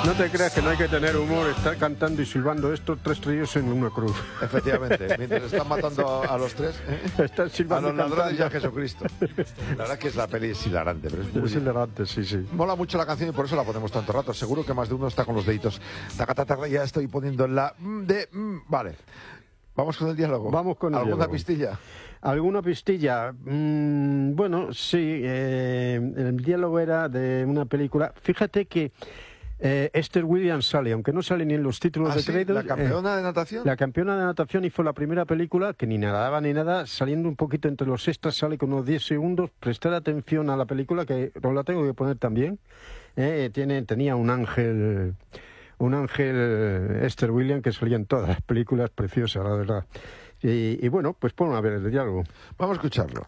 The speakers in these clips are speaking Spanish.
No te creas que no hay que tener humor, estar cantando y silbando estos tres tríos en una cruz. Efectivamente, mientras están matando a los tres, Están silbando a los ladrones y a cantando. Jesucristo. La verdad es que la peli es hilarante, pero es muy... Es hilarante, sí, sí. Mola mucho la canción y por eso la ponemos tanto rato. Seguro que más de uno está con los deditos. Taca, taca, taca, ya estoy poniendo la de... Vale. Vamos con el diálogo. Vamos con el ¿Alguna diálogo. pistilla? ¿Alguna pistilla? Bueno, sí. El diálogo era de una película. Fíjate que Esther Williams sale, aunque no sale ni en los títulos de ¿Sí? crédito. ¿La campeona de natación? La campeona de natación, y fue la primera película que ni nadaba ni nada, saliendo un poquito entre los extras, sale con unos 10 segundos. Prestar atención a la película, que os la tengo que poner también. Tenía un ángel, Esther Williams, que salía en todas las películas, preciosa, la verdad. Y bueno, pues pongan a ver el diálogo. Vamos a escucharlo.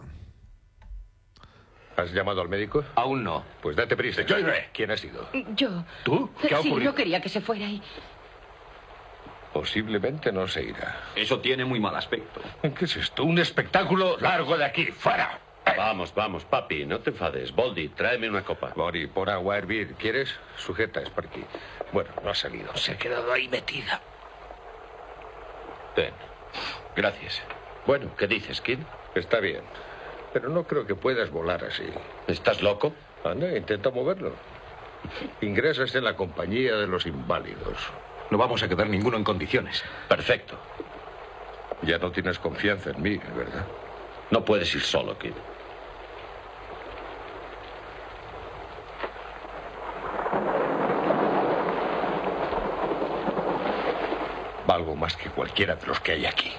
¿Has llamado al médico? Aún no. Pues date prisa. Yo iré. ¿Quién ha sido? Yo. ¿Tú? ¿Qué ha Sí, ocurrido? no quería que se fuera y... Posiblemente no se irá. Eso tiene muy mal aspecto. ¿Qué es esto? ¿Un espectáculo? ¡Largo de aquí! ¡Fuera! Vamos, vamos, papi, no te enfades. Boldi, tráeme una copa. Bori, por agua a hervir. ¿Quieres? Sujeta, es por aquí. Bueno, no ha salido. Se ha quedado ahí metida. Ten. Gracias. Bueno, ¿qué dices, Kid? Está bien. Pero no creo que puedas volar así. ¿Estás loco? Anda, intenta moverlo. Ingresas en la compañía de los inválidos. No vamos a quedar ninguno en condiciones. Perfecto. Ya no tienes confianza en mí, ¿verdad? No puedes ir solo, Kid. Valgo más que cualquiera de los que hay aquí.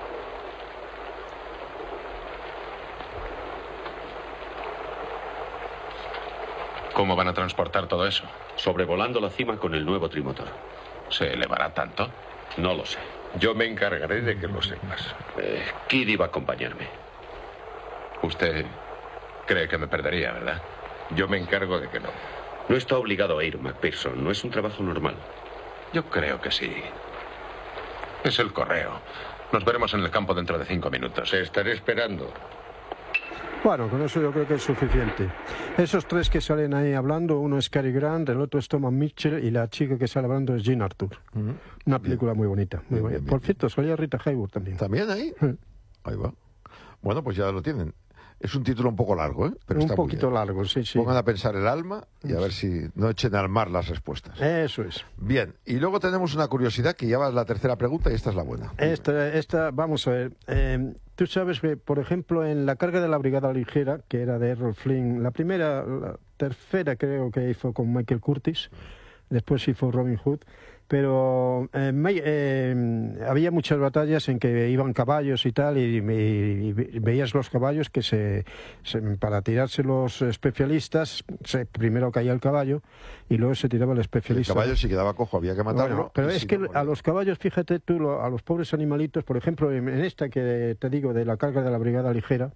¿Cómo van a transportar todo eso? Sobrevolando la cima con el nuevo trimotor. ¿Se elevará tanto? No lo sé. Yo me encargaré de que lo sepas. Kid iba a acompañarme. Usted cree que me perdería, ¿verdad? Yo me encargo de que no. No está obligado a ir, McPherson. No es un trabajo normal. Yo creo que sí. Es el correo. Nos veremos en el campo dentro de 5 minutos. Te estaré esperando. Bueno, con eso yo creo que es suficiente. Esos tres que salen ahí hablando, uno es Cary Grant, el otro es Thomas Mitchell y la chica que sale hablando es Jean Arthur. Una película muy bonita. Muy bonita. Por cierto, salía Rita Hayworth también. ¿También ahí? Ahí va. Bueno, pues ya lo tienen. Es un título un poco largo, ¿eh? Pero Un está muy poquito bien. largo, sí, sí. Pongan a pensar el alma y a ver si no echen al mar las respuestas. Eso es. Bien, y luego tenemos una curiosidad que ya va la tercera pregunta y esta es la buena. Esta, vamos a ver. Tú sabes que, por ejemplo, en la carga de la Brigada Ligera, que era de Errol Flynn, la tercera creo que hizo con Michael Curtis, después hizo Robin Hood, pero había muchas batallas en que iban caballos y tal, y veías los caballos que para tirarse los especialistas, primero caía el caballo y luego se tiraba el El especialista. caballo si quedaba cojo había que matarlo. Bueno, pero y es si que no, a los caballos, fíjate tú, a los pobres animalitos, por ejemplo, en esta que te digo de la carga de la Brigada Ligera,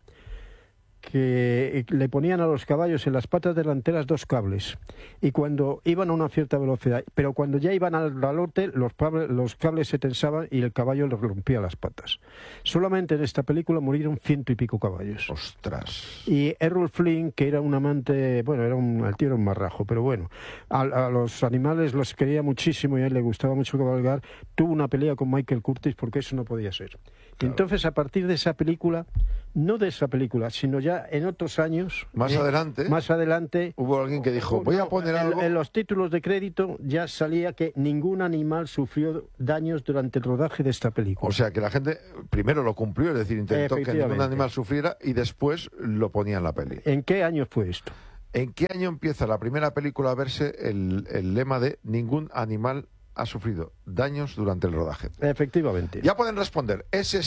que le ponían a los caballos en las patas delanteras 2 cables, y cuando iban a una cierta velocidad, pero cuando ya iban al lote, los cables se tensaban y el caballo les rompía las patas. Solamente en esta película murieron 100 y pico caballos. Ostras. Y Errol Flynn, que era un amante, bueno, el tío era un marrajo, pero bueno, a los animales los quería muchísimo y a él le gustaba mucho cabalgar, tuvo una pelea con Michael Curtis porque eso no podía ser. Claro. Entonces, a partir de esa película, no de esa película, sino ya en otros años... Más adelante hubo alguien que dijo, voy a poner algo... En los títulos de crédito ya salía que ningún animal sufrió daños durante el rodaje de esta película. O sea, que la gente primero lo cumplió, es decir, intentó que ningún animal sufriera y después lo ponía en la peli. ¿En qué año fue esto? ¿En qué año empieza la primera película a verse el lema de ningún animal ha sufrido daños durante el rodaje? Efectivamente. Ya pueden responder.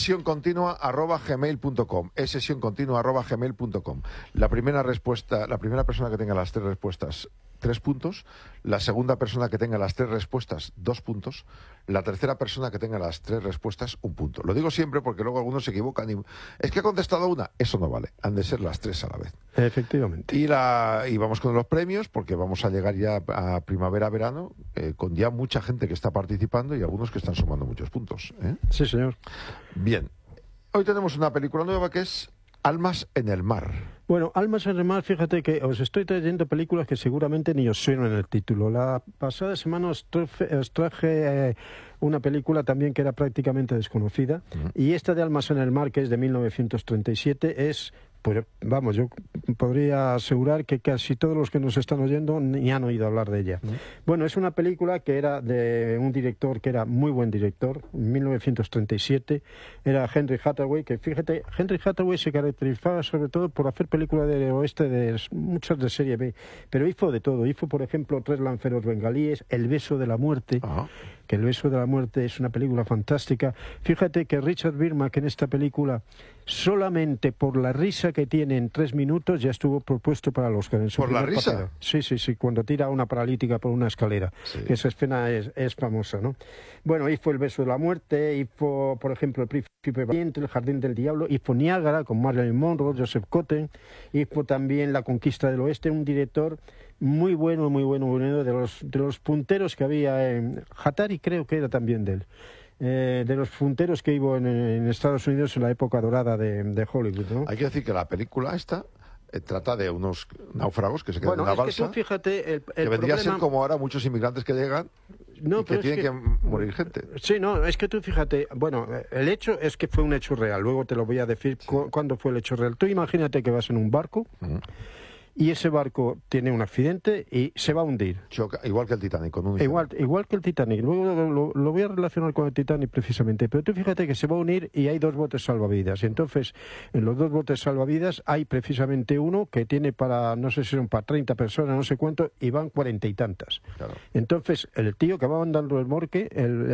@gmail.com. @gmail.com. La primera persona que tenga las 3 respuestas, 3 puntos. La segunda persona que tenga las 3 respuestas, 2 puntos. La tercera persona que tenga las 3 respuestas, 1 punto. Lo digo siempre porque luego algunos se equivocan y es que ha contestado una. Eso no vale. Han de ser las 3 a la vez. Efectivamente. Y vamos con los premios porque vamos a llegar ya a primavera-verano con ya mucha gente que está participando y algunos que están sumando muchos puntos. Sí, señor. Bien. Hoy tenemos una película nueva que es Almas en el mar. Bueno, Almas en el mar, fíjate que os estoy trayendo películas que seguramente ni os suenan el título. La pasada semana os traje una película también que era prácticamente desconocida, y esta de Almas en el mar, que es de 1937, es... Pues vamos, yo podría asegurar que casi todos los que nos están oyendo ni han oído hablar de ella. Bueno, es una película que era de un director que era muy buen director, en 1937, era Henry Hathaway, que fíjate, Henry Hathaway se caracterizaba sobre todo por hacer películas de oeste, muchas de serie B, pero hizo de todo. Hizo, por ejemplo, 3 lanceros bengalíes, El beso de la muerte, que El beso de la muerte es una película fantástica. Fíjate que Richard Biermack en esta película, solamente por la risa que tiene en 3 minutos, ya estuvo propuesto para los Oscar. ¿Por la risa? Papel. Sí, cuando tira a una paralítica por una escalera. Sí. Esa escena es famosa, ¿no? Bueno, hizo El beso de la muerte, hizo, por ejemplo, El príncipe valiente, El jardín del diablo, hizo Niágara con Marilyn Monroe, Joseph Cotten, hizo también La conquista del oeste, un director muy bueno, de los punteros que había en Hatari, creo que era también de él. De los punteros que hubo en Estados Unidos en la época dorada de Hollywood, ¿no? Hay que decir que la película esta trata de unos náufragos que se quedan en una balsa, que tú fíjate, el que vendría a ser como ahora muchos inmigrantes que llegan y que tienen que morir gente. Sí, no, es que tú fíjate, bueno, el hecho es que fue un hecho real, luego te lo voy a decir cuándo fue el hecho real. Tú imagínate que vas en un barco y ese barco tiene un accidente y se va a hundir. Choca, igual que el Titanic. Con un igual que el Titanic. Luego lo voy a relacionar con el Titanic precisamente. Pero tú fíjate que se va a unir y hay 2 botes salvavidas. Y entonces, en los 2 botes salvavidas hay precisamente uno que tiene para, no sé si son para 30 personas, no sé cuánto, y van 40 y tantas. Claro. Entonces, el tío que va mandando el morque,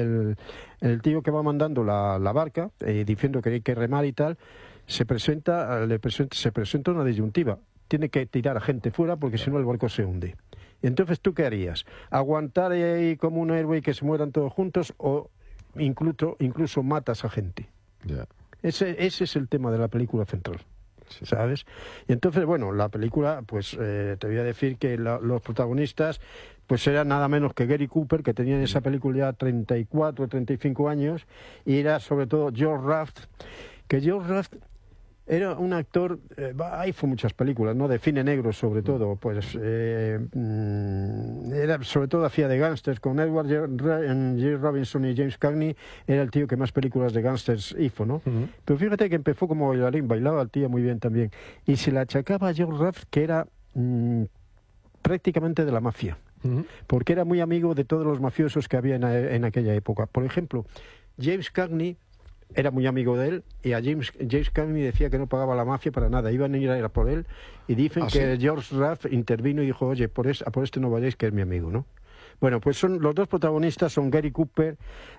el tío que va mandando la barca, diciendo que hay que remar y tal, se presenta una disyuntiva. Tiene que tirar a gente fuera porque si no el barco se hunde. Y entonces, ¿tú qué harías? ¿Aguantar ahí como un héroe y que se mueran todos juntos o incluso matas a gente? Yeah. Ese es el tema de la película central, ¿sabes? Y entonces, bueno, la película, pues te voy a decir que los protagonistas pues eran nada menos que Gary Cooper, que tenía en esa película ya 34 o 35 años, y era sobre todo George Raft, que George Raft era un actor, hizo muchas películas, ¿no? De cine negro sobre todo, pues era, sobre todo hacía de gángsters con Edward G. Robinson y James Cagney, era el tío que más películas de gángsters hizo, ¿no? Pero fíjate que empezó como bailarín, bailaba el tío muy bien también, y se le achacaba a George Raft que era prácticamente de la mafia, porque era muy amigo de todos los mafiosos que había en aquella época. Por ejemplo, James Cagney era muy amigo de él, y a James Cagney decía que no pagaba la mafia para nada, iban a ir a por él, y dicen que George Raft intervino y dijo, oye, por este no vayáis, que es mi amigo, ¿no? Bueno, pues son los 2 protagonistas son Gary Cooper,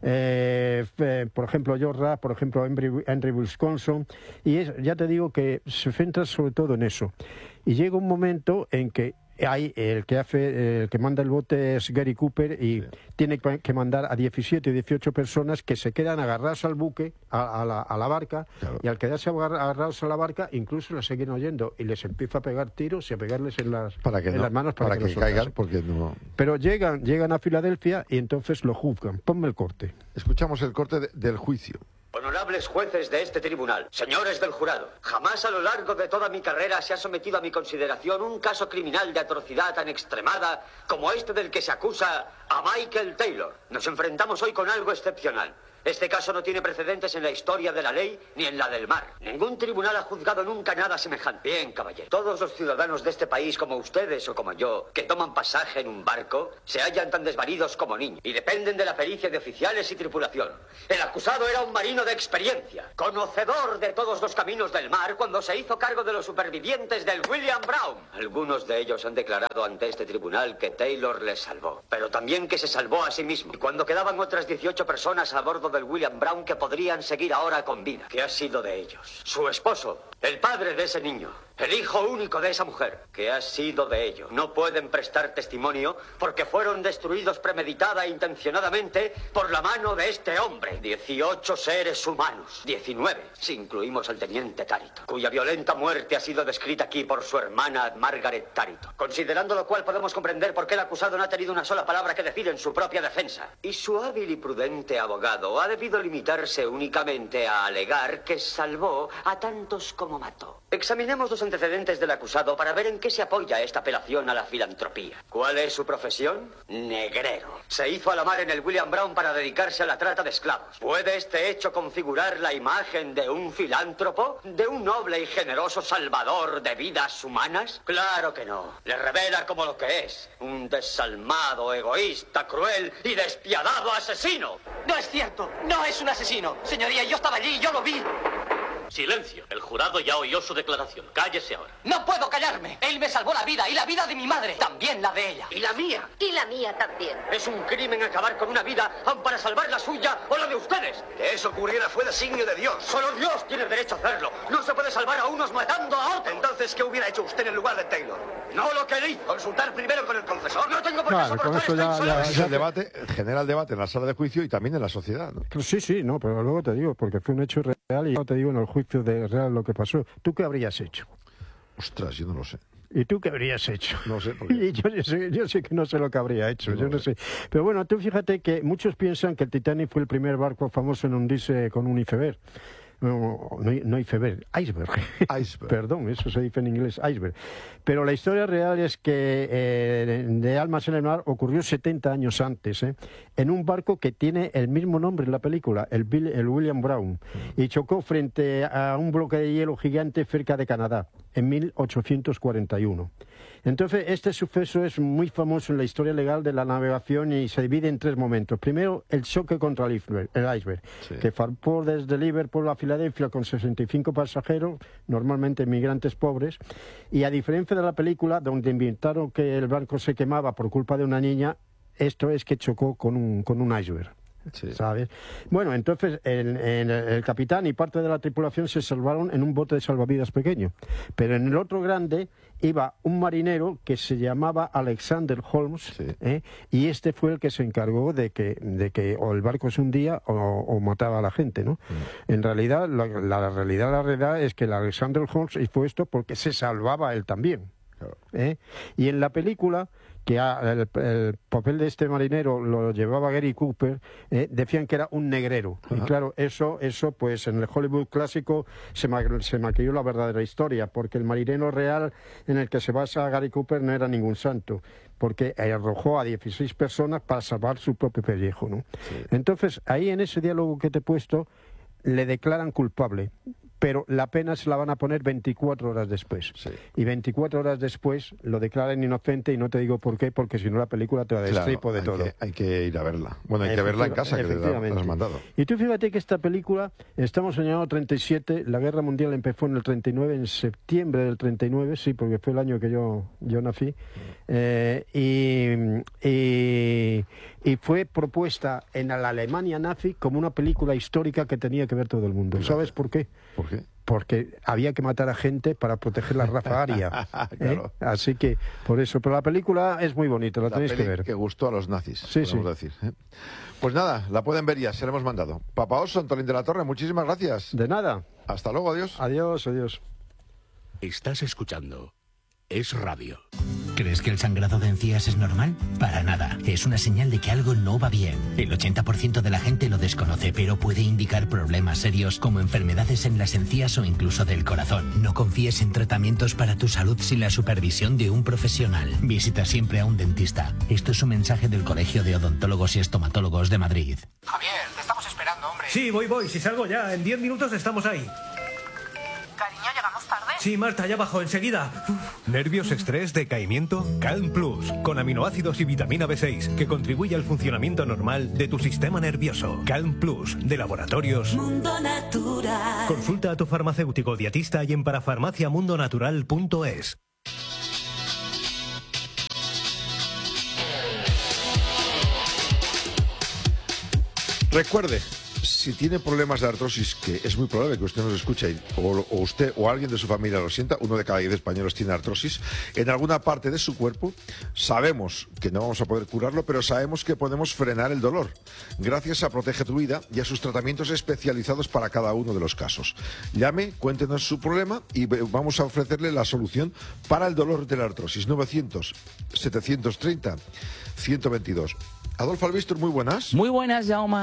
por ejemplo George Raft, por ejemplo Henry Wisconsin, y ya te digo que se centra sobre todo en eso. Y llega un momento en que hay el que manda el bote es Gary Cooper, y tiene que mandar a 17 o 18 personas que se quedan agarrados al buque, a la barca, claro. Y al quedarse agarrados a la barca incluso les siguen oyendo y les empieza a pegar tiros y a pegarles en las manos para que caigan, porque no. Pero llegan a Filadelfia y entonces lo juzgan. Ponme el corte. Escuchamos el corte del juicio. Honorables jueces de este tribunal, señores del jurado, jamás a lo largo de toda mi carrera se ha sometido a mi consideración un caso criminal de atrocidad tan extremada como este del que se acusa a Michael Taylor. Nos enfrentamos hoy con algo excepcional. Este caso no tiene precedentes en la historia de la ley ni en la del mar. Ningún tribunal ha juzgado nunca nada semejante. Bien, caballero. Todos los ciudadanos de este país, como ustedes o como yo, que toman pasaje en un barco, se hallan tan desvalidos como niños y dependen de la pericia de oficiales y tripulación. El acusado era un marino de experiencia, conocedor de todos los caminos del mar cuando se hizo cargo de los supervivientes del William Brown. Algunos de ellos han declarado ante este tribunal que Taylor les salvó, pero también que se salvó a sí mismo. Y cuando quedaban otras 18 personas a bordo del William Brown que podrían seguir ahora con vida. ¿Qué ha sido de ellos? Su esposo, el padre de ese niño, el hijo único de esa mujer. ¿Qué ha sido de ellos? No pueden prestar testimonio porque fueron destruidos premeditada e intencionadamente por la mano de este hombre. 18 seres humanos. 19, si incluimos al teniente Tarito, cuya violenta muerte ha sido descrita aquí por su hermana Margaret Tarito. Considerando lo cual podemos comprender por qué el acusado no ha tenido una sola palabra que decir en su propia defensa. Y su hábil y prudente abogado ha debido limitarse únicamente a alegar que salvó a tantos como mató. Examinemos los antecedentes del acusado para ver en qué se apoya esta apelación a la filantropía. ¿Cuál es su profesión? Negrero. Se hizo a la mar en el William Brown para dedicarse a la trata de esclavos. ¿Puede este hecho configurar la imagen de un filántropo? ¿De un noble y generoso salvador de vidas humanas? Claro que no. Le revela como lo que es. Un desalmado, egoísta, cruel y despiadado asesino. No es cierto. No es un asesino. Señoría, yo estaba allí, yo lo vi. Silencio. El jurado ya oyó su declaración. Cállese ahora. No puedo callarme. Él me salvó la vida y la vida de mi madre. También la de ella. ¿Y la mía? Y la mía también. Es un crimen acabar con una vida, aun para salvar la suya o la de ustedes. Que eso ocurriera fue designio de Dios. Solo Dios tiene el derecho a hacerlo. No se puede salvar a unos matando a otros. Entonces, ¿qué hubiera hecho usted en lugar de Taylor? No lo que hizo. Consultar primero con el confesor. No tengo por qué soportar esta insolencia. Genera el debate en la sala de juicio y también en la sociedad, ¿no? Sí, no, pero luego te digo, porque fue un hecho real y yo te digo en el juicio de real lo que pasó. ¿Tú qué habrías hecho? Ostras, yo no lo sé. ¿Y tú qué habrías hecho? No sé. Porque... Y yo sé que no sé lo que habría hecho, yo no sé. Pero bueno, tú fíjate que muchos piensan que el Titanic fue el primer barco famoso en hundirse con un iceberg. No iceberg, iceberg. Perdón, eso se dice en inglés, iceberg. Pero la historia real es que de Almas en el mar ocurrió 70 años antes, en un barco que tiene el mismo nombre en la película, el William Brown, y chocó frente a un bloque de hielo gigante cerca de Canadá, en 1841. Entonces, este suceso es muy famoso en la historia legal de la navegación y se divide en tres momentos. Primero, el choque contra el iceberg, sí, que zarpó desde Liverpool a Filadelfia con 65 pasajeros, normalmente migrantes pobres, y a diferencia de la película, donde inventaron que el barco se quemaba por culpa de una niña, esto es que chocó con un iceberg. Sí. ¿Sabes? Bueno, entonces el capitán y parte de la tripulación se salvaron en un bote de salvavidas pequeño, pero en el otro grande iba un marinero que se llamaba Alexander Holmes, sí, y este fue el que se encargó de que o el barco se hundía o mataba a la gente, ¿no? En realidad, la realidad es que el Alexander Holmes hizo esto porque se salvaba él también. Claro. Y en la película, que el papel de este marinero lo llevaba Gary Cooper, decían que era un negrero. Ajá. Y claro, eso pues en el Hollywood clásico se maquilló la verdadera historia, porque el marinero real en el que se basa Gary Cooper no era ningún santo, porque arrojó a 16 personas para salvar su propio pellejo, ¿no? Sí. Entonces, ahí en ese diálogo que te he puesto, le declaran culpable, pero la pena se la van a poner 24 horas después. Sí. Y 24 horas después lo declaran inocente, y no te digo por qué, porque si no la película te va a destripo de todo. Hay que ir a verla. Bueno, hay que verla en casa, que te la has mandado. Y tú fíjate que esta película, estamos en el año 37, la Guerra Mundial empezó en el 39, en septiembre del 39, sí, porque fue el año que yo nací, y fue propuesta en la Alemania nazi como una película histórica que tenía que ver todo el mundo. ¿Sabes por qué? ¿Por qué? Porque había que matar a gente para proteger la raza aria. Claro. Así que, por eso. Pero la película es muy bonita, la tenéis que ver. Que gustó a los nazis, sí, podemos decir. Pues nada, la pueden ver ya, se la hemos mandado. Papa Oso, Antolín de la Torre, muchísimas gracias. De nada. Hasta luego, adiós. Adiós. Estás escuchando Es Radio. ¿Crees que el sangrado de encías es normal? Para nada. Es una señal de que algo no va bien. El 80% de la gente lo desconoce, pero puede indicar problemas serios como enfermedades en las encías o incluso del corazón. No confíes en tratamientos para tu salud sin la supervisión de un profesional. Visita siempre a un dentista. Esto es un mensaje del Colegio de Odontólogos y Estomatólogos de Madrid. Javier, te estamos esperando, hombre. Sí, voy. Si salgo ya, en 10 minutos estamos ahí. Cariño, ¿llegamos tarde? Sí, Marta, ya bajo, enseguida. ¿Nervios, estrés, decaimiento? Calm Plus, con aminoácidos y vitamina B6, que contribuye al funcionamiento normal de tu sistema nervioso. Calm Plus, de Laboratorios Mundo Natural. Consulta a tu farmacéutico dietista y en parafarmaciamundonatural.es. Recuerde, si tiene problemas de artrosis, que es muy probable que usted nos escuche, o usted o alguien de su familia lo sienta, 1 de cada 10 españoles tiene artrosis en alguna parte de su cuerpo, sabemos que no vamos a poder curarlo, pero sabemos que podemos frenar el dolor, gracias a Protege tu Vida y a sus tratamientos especializados para cada uno de los casos. Llame, cuéntenos su problema y vamos a ofrecerle la solución para el dolor de la artrosis. 900-730-122. Adolfo Albistur, muy buenas. Muy buenas, Jaume.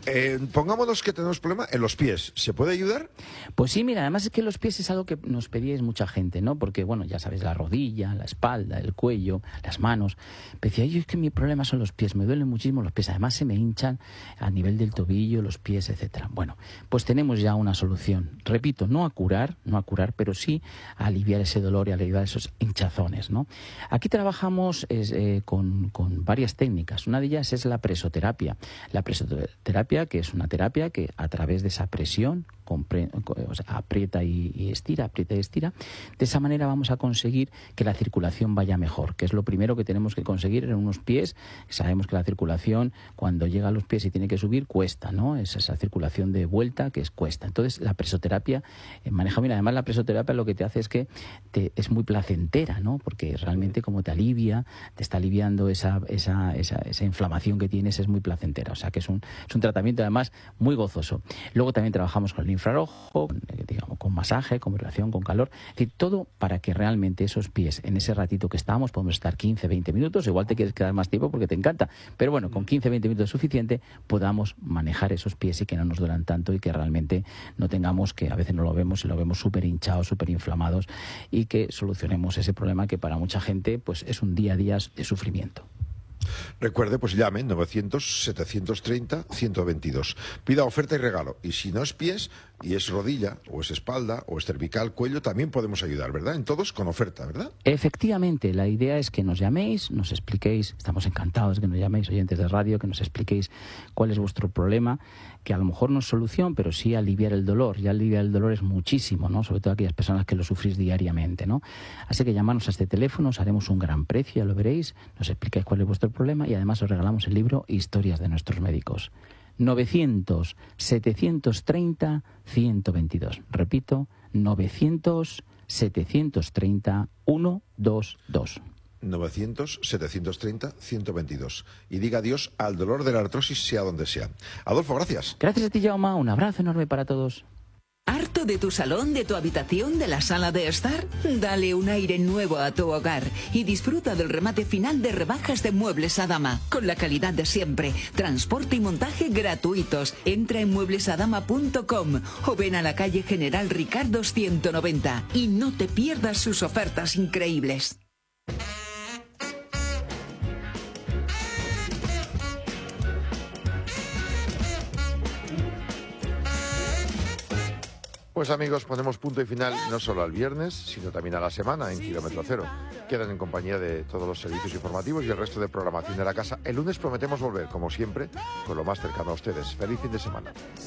Pongámonos que tenemos problema en los pies. ¿Se puede ayudar? Pues sí, mira, además es que los pies es algo que nos pedíais mucha gente, ¿no? Porque, bueno, ya sabes, la rodilla, la espalda, el cuello, las manos. Pero decía, yo es que mi problema son los pies, me duelen muchísimo los pies. Además se me hinchan a nivel del tobillo, los pies, etcétera. Bueno, pues tenemos ya una solución. Repito, no a curar, pero sí a aliviar ese dolor y a aliviar esos hinchazones, ¿no? Aquí trabajamos con varias técnicas. Una de ellas es la presoterapia. La presoterapia, que es una terapia que a través de esa presión aprieta y estira. De esa manera vamos a conseguir que la circulación vaya mejor, que es lo primero que tenemos que conseguir en unos pies. Sabemos que la circulación, cuando llega a los pies y tiene que subir, cuesta, ¿no? Es esa circulación de vuelta que cuesta. Entonces, la presoterapia maneja bien. Además, la presoterapia lo que te hace es que es muy placentera, ¿no? Porque realmente como te está aliviando esa inflamación que tienes, es muy placentera. O sea, que es un tratamiento además muy gozoso. Luego también trabajamos con el infrarrojo, digamos, con masaje, con vibración, con calor, es decir, todo para que realmente esos pies, en ese ratito que estábamos, podemos estar 15, 20 minutos, igual te quieres quedar más tiempo porque te encanta, pero bueno, con 15, 20 minutos es suficiente, podamos manejar esos pies y que no nos duelan tanto y que realmente no tengamos que, a veces no lo vemos y lo vemos súper hinchados, súper inflamados, y que solucionemos ese problema que para mucha gente pues es un día a día de sufrimiento. Recuerde, pues llame 900-730-122. Pida oferta y regalo. Y si no es pies, y es rodilla, o es espalda, o es cervical, cuello, también podemos ayudar, ¿verdad? En todos con oferta, ¿verdad? Efectivamente, la idea es que nos llaméis, nos expliquéis, estamos encantados de que nos llaméis, oyentes de radio, que nos expliquéis cuál es vuestro problema, que a lo mejor no es solución, pero sí aliviar el dolor. Y aliviar el dolor es muchísimo, ¿no? Sobre todo aquellas personas que lo sufrís diariamente, ¿no? Así que llamadnos a este teléfono, os haremos un gran precio, ya lo veréis, nos explicáis cuál es vuestro problema y además os regalamos el libro Historias de nuestros médicos. 900-730-122. Repito, 900-730-122. 900-730-122. Y diga adiós al dolor de la artrosis, sea donde sea. Adolfo, gracias. Gracias a ti, Jaume. Un abrazo enorme para todos. ¿Harto de tu salón, de tu habitación, de la sala de estar? Dale un aire nuevo a tu hogar y disfruta del remate final de rebajas de Muebles Adama, con la calidad de siempre, transporte y montaje gratuitos. Entra en mueblesadama.com o ven a la calle General Ricardo 190 y no te pierdas sus ofertas increíbles. Pues amigos, ponemos punto y final no solo al viernes, sino también a la semana en Kilómetro Cero. Quedan en compañía de todos los servicios informativos y el resto de programación de la casa. El lunes prometemos volver, como siempre, con lo más cercano a ustedes. Feliz fin de semana.